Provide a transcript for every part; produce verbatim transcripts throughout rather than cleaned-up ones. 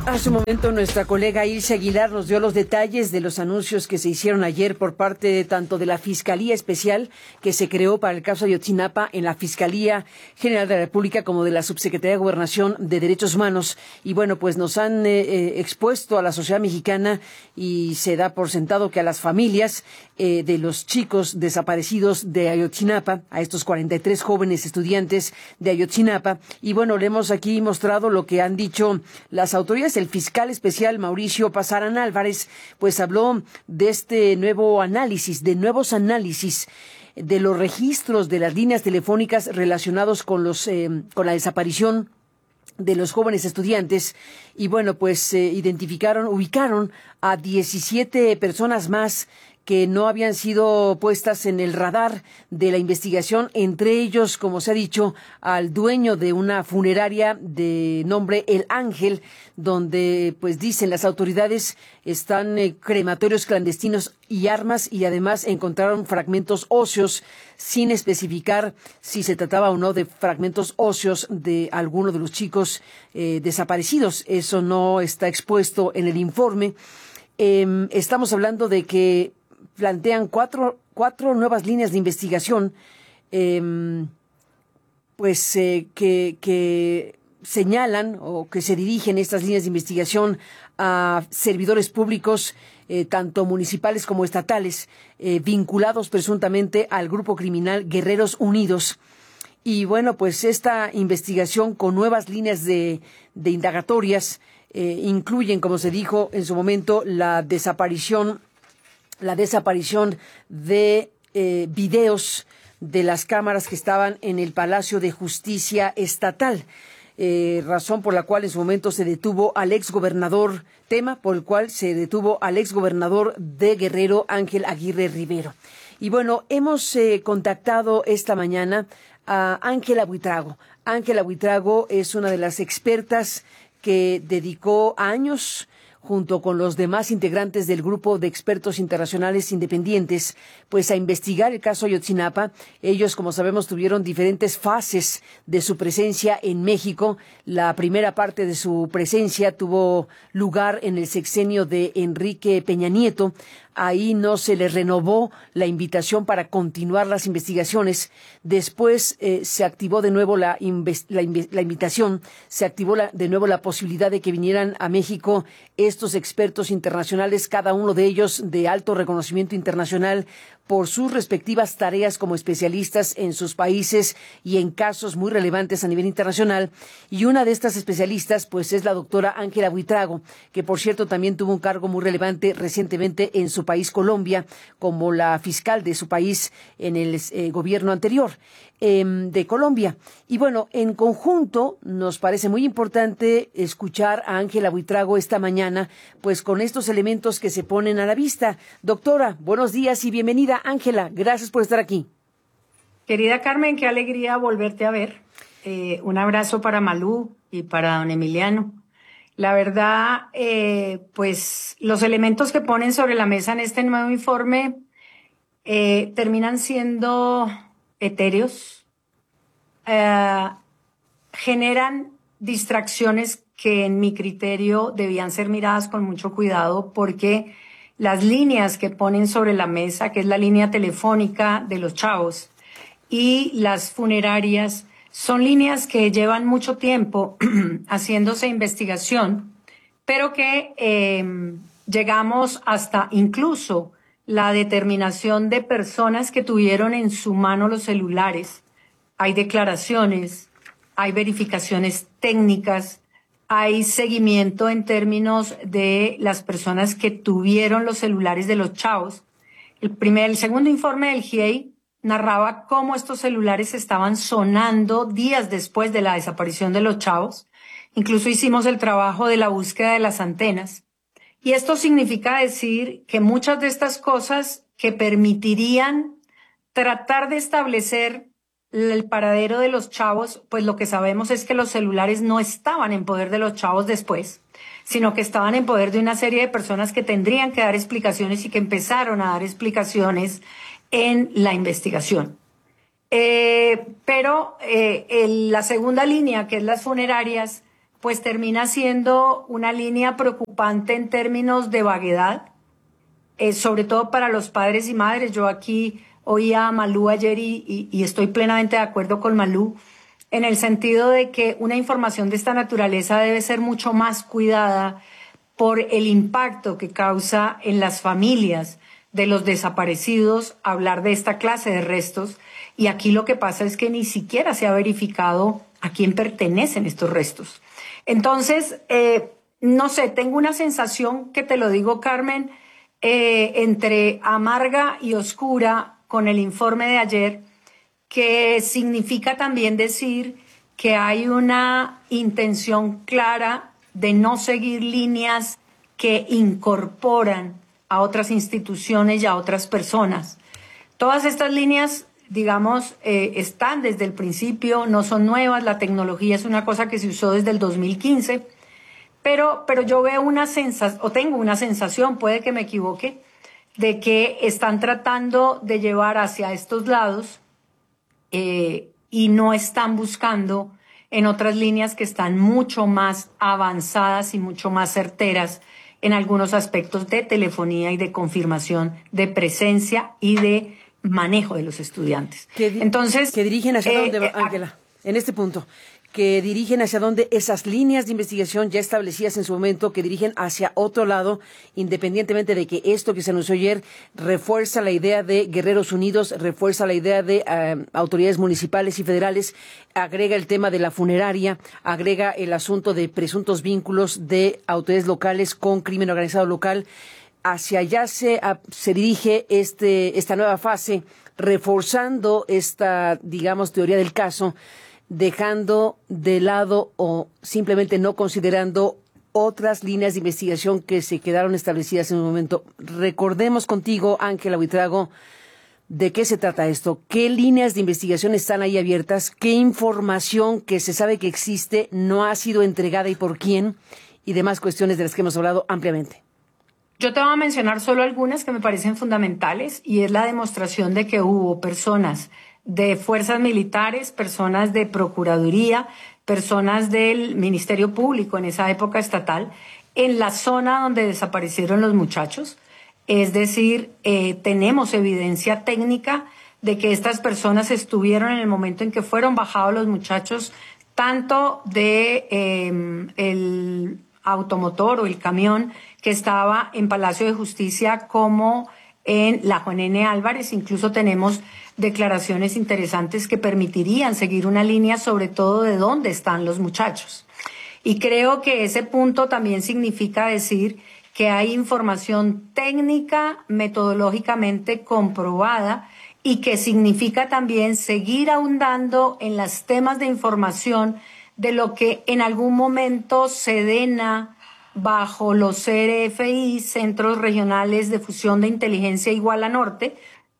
Hace un momento nuestra colega Ilse Aguilar nos dio los detalles de los anuncios que se hicieron ayer por parte tanto de la Fiscalía Especial que se creó para el caso Ayotzinapa en la Fiscalía General de la República como de la Subsecretaría de Gobernación de Derechos Humanos. Y bueno, pues nos han eh, expuesto a la sociedad mexicana y se da por sentado que a las familias eh, de los chicos desaparecidos de Ayotzinapa, a estos cuarenta y tres jóvenes estudiantes de Ayotzinapa, y bueno, le hemos aquí mostrado lo que han dicho las autoridades. El fiscal especial Mauricio Pasarán Álvarez, pues habló de este nuevo análisis, de nuevos análisis de los registros de las líneas telefónicas relacionados con los eh, con la desaparición de los jóvenes estudiantes. Y bueno, pues eh, identificaron, ubicaron a diecisiete personas más que no habían sido puestas en el radar de la investigación, entre ellos, como se ha dicho, al dueño de una funeraria de nombre El Ángel, donde, pues dicen las autoridades, están eh, crematorios clandestinos y armas, y además encontraron fragmentos óseos, sin especificar si se trataba o no de fragmentos óseos de alguno de los chicos eh, desaparecidos. Eso no está expuesto en el informe. Eh, estamos hablando de que plantean cuatro, cuatro nuevas líneas de investigación, eh, pues eh, que, que señalan o que se dirigen estas líneas de investigación a servidores públicos, eh, tanto municipales como estatales, eh, vinculados presuntamente al grupo criminal Guerreros Unidos. Y bueno, pues esta investigación con nuevas líneas de, de indagatorias eh, incluyen, como se dijo en su momento, la desaparición la desaparición de eh, videos de las cámaras que estaban en el Palacio de Justicia Estatal, eh, razón por la cual en su momento se detuvo al exgobernador, tema por el cual se detuvo al exgobernador de Guerrero, Ángel Aguirre Rivero. Y bueno, hemos eh, contactado esta mañana a Ángela Buitrago. Ángela Buitrago es una de las expertas que dedicó años junto con los demás integrantes del grupo de expertos internacionales independientes, pues a investigar el caso Ayotzinapa. Ellos, como sabemos, tuvieron diferentes fases de su presencia en México. La primera parte de su presencia tuvo lugar en el sexenio de Enrique Peña Nieto. Ahí no se les renovó la invitación para continuar las investigaciones. Después eh, se activó de nuevo la, la, la invitación, se activó la, de nuevo la posibilidad de que vinieran a México estos expertos internacionales, cada uno de ellos de alto reconocimiento internacional por sus respectivas tareas como especialistas en sus países y en casos muy relevantes a nivel internacional. Y una de estas especialistas, pues, es la doctora Ángela Buitrago, que, por cierto, también tuvo un cargo muy relevante recientemente en su país, Colombia, como la fiscal de su país en el eh, gobierno anterior eh, de Colombia. Y bueno, en conjunto, nos parece muy importante escuchar a Ángela Buitrago esta mañana, pues, con estos elementos que se ponen a la vista. Doctora, buenos días y bienvenida. Ángela, gracias por estar aquí. Querida Carmen, qué alegría volverte a ver. Eh, un abrazo para Malú y para don Emiliano. La verdad, eh, pues los elementos que ponen sobre la mesa en este nuevo informe eh, terminan siendo etéreos, eh, generan distracciones que en mi criterio debían ser miradas con mucho cuidado, porque las líneas que ponen sobre la mesa, que es la línea telefónica de los chavos y las funerarias, son líneas que llevan mucho tiempo haciéndose investigación, pero que eh, llegamos hasta incluso la determinación de personas que tuvieron en su mano los celulares. Hay declaraciones, hay verificaciones técnicas, hay seguimiento en términos de las personas que tuvieron los celulares de los chavos. El primer, el segundo informe del G I E I narraba cómo estos celulares estaban sonando días después de la desaparición de los chavos. Incluso hicimos el trabajo de la búsqueda de las antenas. Y esto significa decir que muchas de estas cosas que permitirían tratar de establecer el paradero de los chavos, pues lo que sabemos es que los celulares no estaban en poder de los chavos después, sino que estaban en poder de una serie de personas que tendrían que dar explicaciones y que empezaron a dar explicaciones en la investigación. Eh, pero eh, el, la segunda línea, que es las funerarias, pues termina siendo una línea preocupante en términos de vaguedad, eh, sobre todo para los padres y madres. Yo aquí oía a Malú ayer y, y, y estoy plenamente de acuerdo con Malú en el sentido de que una información de esta naturaleza debe ser mucho más cuidada por el impacto que causa en las familias de los desaparecidos hablar de esta clase de restos. Y aquí lo que pasa es que ni siquiera se ha verificado a quién pertenecen estos restos. Entonces, eh, no sé, tengo una sensación, que te lo digo, Carmen, eh, entre amarga y oscura con el informe de ayer, que significa también decir que hay una intención clara de no seguir líneas que incorporan a otras instituciones y a otras personas. Todas estas líneas, digamos, eh, están desde el principio, no son nuevas, la tecnología es una cosa que se usó desde el dos mil quince, pero, pero yo veo una sensación, o tengo una sensación, puede que me equivoque, de que están tratando de llevar hacia estos lados eh, y no están buscando en otras líneas que están mucho más avanzadas y mucho más certeras en algunos aspectos de telefonía y de confirmación de presencia y de manejo de los estudiantes. Que di- Entonces, que dirigen hacia eh, dónde, eh, Ángela, en este punto, que dirigen hacia dónde esas líneas de investigación ya establecidas en su momento, que dirigen hacia otro lado, independientemente de que esto que se anunció ayer refuerza la idea de Guerreros Unidos, refuerza la idea de uh, autoridades municipales y federales, agrega el tema de la funeraria, agrega el asunto de presuntos vínculos de autoridades locales con crimen organizado local. Hacia allá se, a, se dirige este, esta nueva fase, reforzando esta, digamos, teoría del caso, dejando de lado o simplemente no considerando otras líneas de investigación que se quedaron establecidas en un momento. Recordemos contigo, Ángela Buitrago, de qué se trata esto, qué líneas de investigación están ahí abiertas, qué información que se sabe que existe no ha sido entregada y por quién, y demás cuestiones de las que hemos hablado ampliamente. Yo te voy a mencionar solo algunas que me parecen fundamentales, y es la demostración de que hubo personas de fuerzas militares, personas de Procuraduría, personas del Ministerio Público en esa época estatal, en la zona donde desaparecieron los muchachos. Es decir, eh, tenemos evidencia técnica de que estas personas estuvieron en el momento en que fueron bajados los muchachos, tanto de eh, el automotor o el camión que estaba en Palacio de Justicia como en la Juan N. Álvarez. Incluso tenemos declaraciones interesantes que permitirían seguir una línea, sobre todo de dónde están los muchachos. Y creo que ese punto también significa decir que hay información técnica, metodológicamente comprobada, y que significa también seguir ahondando en los temas de información de lo que en algún momento Sedena, bajo los C R F I, Centros Regionales de Fusión de Inteligencia Iguala Norte,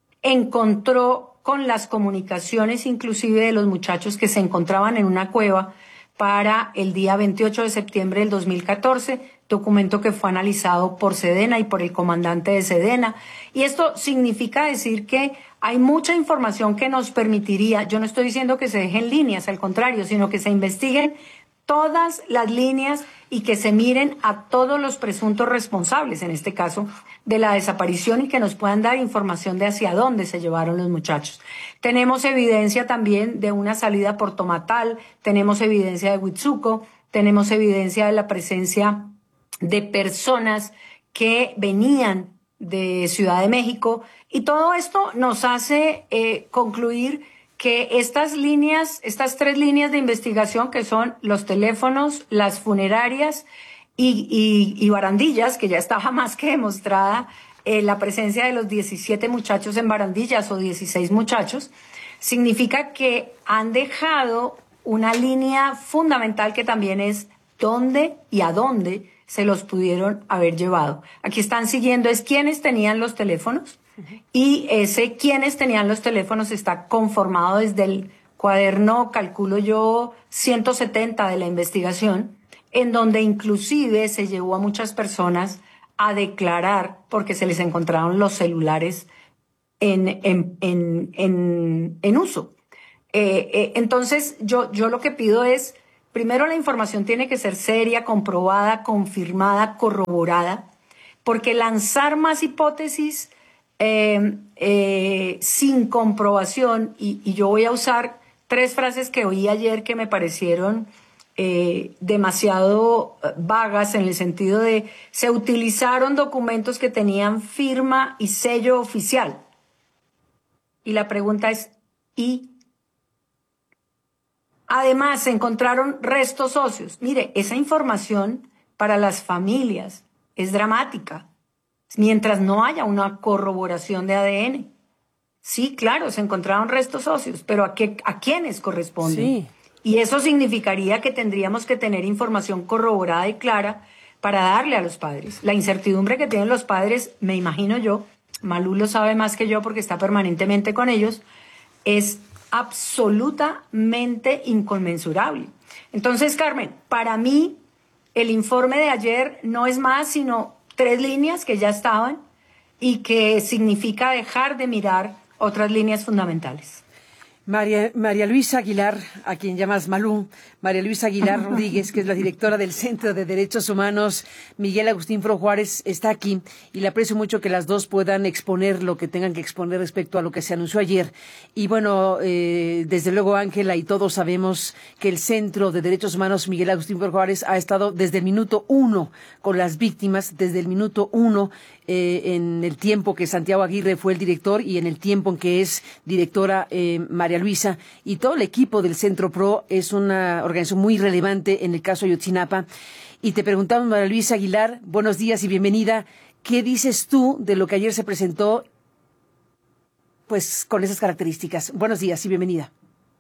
encontró con las comunicaciones inclusive de los muchachos que se encontraban en una cueva para el día veintiocho de septiembre del dos mil catorce, documento que fue analizado por Sedena y por el comandante de Sedena. Y esto significa decir que hay mucha información que nos permitiría, yo no estoy diciendo que se dejen líneas, al contrario, sino que se investiguen todas las líneas y que se miren a todos los presuntos responsables, en este caso, de la desaparición, y que nos puedan dar información de hacia dónde se llevaron los muchachos. Tenemos evidencia también de una salida por Tomatal, tenemos evidencia de Huitzuco, tenemos evidencia de la presencia de personas que venían de Ciudad de México, y todo esto nos hace eh, concluir que estas líneas, estas tres líneas de investigación, que son los teléfonos, las funerarias y, y, y Barandillas, que ya estaba más que demostrada eh, la presencia de los diecisiete muchachos en Barandillas o dieciséis muchachos, significa que han dejado una línea fundamental que también es dónde y a dónde se los pudieron haber llevado. Aquí están siguiendo es quiénes tenían los teléfonos, y ese quiénes tenían los teléfonos está conformado desde el cuaderno, calculo yo, ciento setenta de la investigación, en donde inclusive se llevó a muchas personas a declarar porque se les encontraron los celulares en, en, en, en, en uso. Eh, eh, entonces, yo, yo lo que pido es primero la información tiene que ser seria, comprobada, confirmada, corroborada, porque lanzar más hipótesis eh, eh, sin comprobación, y, y yo voy a usar tres frases que oí ayer que me parecieron eh, demasiado vagas, en el sentido de se utilizaron documentos que tenían firma y sello oficial. Y la pregunta es, ¿y? Además, se encontraron restos óseos. Mire, esa información para las familias es dramática, mientras no haya una corroboración de A D N. Sí, claro, se encontraron restos óseos, pero ¿a qué, a quiénes corresponden? Sí. Y eso significaría que tendríamos que tener información corroborada y clara para darle a los padres. La incertidumbre que tienen los padres, me imagino yo, Malú lo sabe más que yo porque está permanentemente con ellos, es absolutamente inconmensurable. Entonces, Carmen, para mí el informe de ayer no es más sino tres líneas que ya estaban y que significa dejar de mirar otras líneas fundamentales. María, María Luisa Aguilar, a quien llamas Malú, María Luisa Aguilar Rodríguez, que es la directora del Centro de Derechos Humanos, Miguel Agustín Fro Juárez, está aquí y le aprecio mucho que las dos puedan exponer lo que tengan que exponer respecto a lo que se anunció ayer. Y bueno, eh, desde luego, Ángela, y todos sabemos que el Centro de Derechos Humanos, Miguel Agustín Fro Juárez, ha estado desde el minuto uno con las víctimas, desde el minuto uno, eh, en el tiempo que Santiago Aguirre fue el director y en el tiempo en que es directora eh, María Luisa, y todo el equipo del Centro Pro es una organización muy relevante en el caso Ayotzinapa. Y te preguntamos, María Luisa Aguilar, buenos días y bienvenida. ¿Qué dices tú de lo que ayer se presentó, pues, con esas características? Buenos días y bienvenida.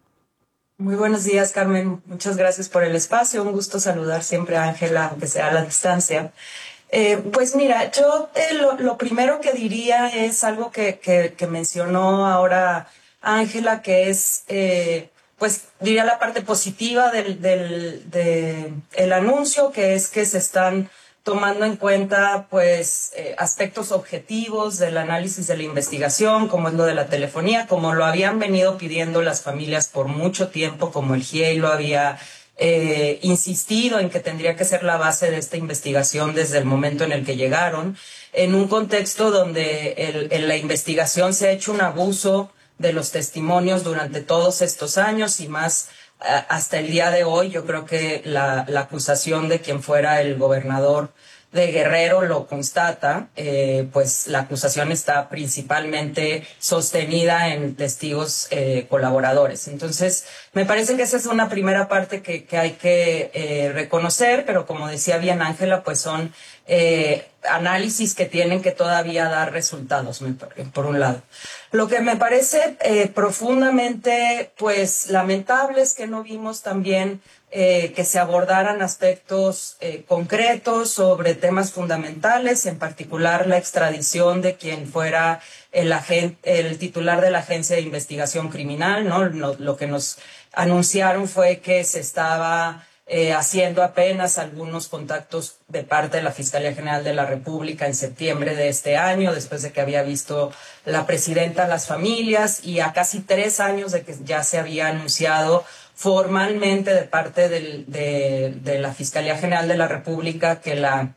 Muy buenos días, Carmen. Muchas gracias por el espacio. Un gusto saludar siempre a Ángela, aunque sea a la distancia. Eh, pues mira, yo eh, lo, lo primero que diría es algo que, que, que mencionó ahora Ángela, que es, eh, pues diría la parte positiva del, del de el anuncio, que es que se están tomando en cuenta pues eh, aspectos objetivos del análisis de la investigación, como es lo de la telefonía, como lo habían venido pidiendo las familias por mucho tiempo, como el G I E I lo había Eh, insistido en que tendría que ser la base de esta investigación desde el momento en el que llegaron, en un contexto donde el, en la investigación se ha hecho un abuso de los testimonios durante todos estos años y más eh, hasta el día de hoy. Yo creo que la, la acusación de quien fuera el gobernador de Guerrero lo constata, eh, pues la acusación está principalmente sostenida en testigos eh, colaboradores. Entonces, me parece que esa es una primera parte que, que hay que eh, reconocer, pero como decía bien Ángela, pues son eh, análisis que tienen que todavía dar resultados, por un lado. Lo que me parece eh, profundamente pues lamentable es que no vimos también Eh, que se abordaran aspectos eh, concretos sobre temas fundamentales, en particular la extradición de quien fuera el, agente, el titular de la Agencia de Investigación Criminal, ¿no? Lo, lo que nos anunciaron fue que se estaba eh, haciendo apenas algunos contactos de parte de la Fiscalía General de la República en septiembre de este año, después de que había visto la presidenta a las familias, y a casi tres años de que ya se había anunciado formalmente de parte del, de, de la Fiscalía General de la República que, la,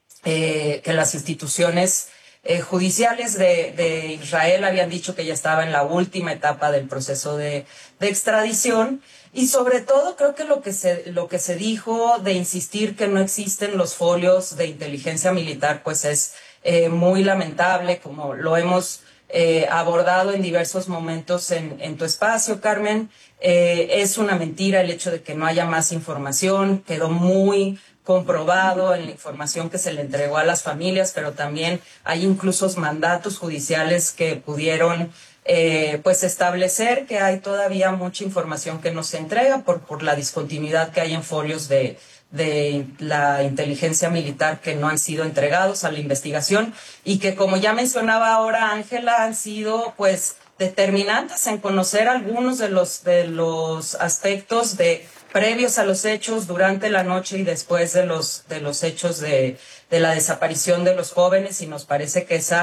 eh, que las instituciones eh, judiciales de, de Israel habían dicho que ya estaba en la última etapa del proceso de, de extradición. Y sobre todo creo que lo que se, lo que se dijo de insistir que no existen los folios de inteligencia militar, pues es eh, muy lamentable, como lo hemos eh, abordado en diversos momentos en, en tu espacio, Carmen. Eh, es una mentira el hecho de que no haya más información, quedó muy comprobado en la información que se le entregó a las familias, pero también hay incluso mandatos judiciales que pudieron eh, pues establecer que hay todavía mucha información que no se entrega por, por la discontinuidad que hay en folios de, de la inteligencia militar que no han sido entregados a la investigación y que, como ya mencionaba ahora Ángela, han sido pues determinantes en conocer algunos de los, de los aspectos de previos a los hechos, durante la noche y después de los, de los hechos de, de la desaparición de los jóvenes, y nos parece que esa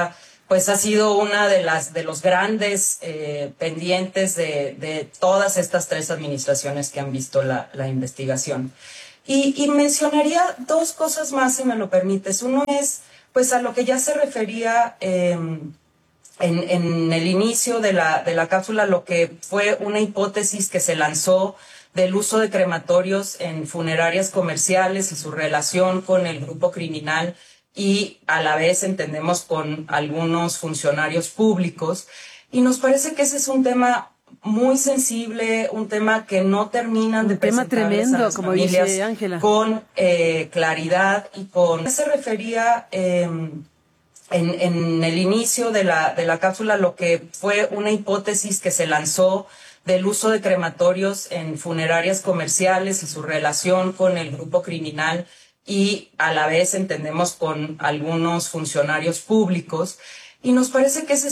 pues ha sido una de las de los grandes eh, pendientes de, de todas estas tres administraciones que han visto la, la investigación. Y, y mencionaría dos cosas más, si me lo permites. Uno es, pues, a lo que ya se refería eh, en, en el inicio de la, de la cápsula, lo que fue una hipótesis que se lanzó del uso de crematorios en funerarias comerciales y su relación con el grupo criminal y a la vez entendemos con algunos funcionarios públicos. Y nos parece que ese es un tema muy sensible, un tema que no terminan de presentarles Un tema tremendo, a las como familias dice Ángela. con eh, claridad y con... Se refería eh, en, en el inicio de la, de la cápsula lo que fue una hipótesis que se lanzó del uso de crematorios en funerarias comerciales y su relación con el grupo criminal y a la vez entendemos con algunos funcionarios públicos. Y nos parece que ese